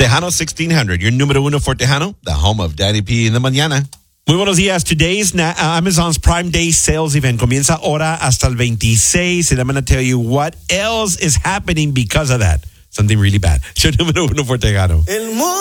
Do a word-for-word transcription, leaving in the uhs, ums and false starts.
Tejano sixteen hundred, your número uno for Tejano, the home of Danny P in the mañana. Muy buenos días. Today's na- uh, Amazon's Prime Day sales event comienza ahora hasta el veintiséis, and I'm going to tell you what else is happening because of that. Something really bad. Your número uno for Tejano.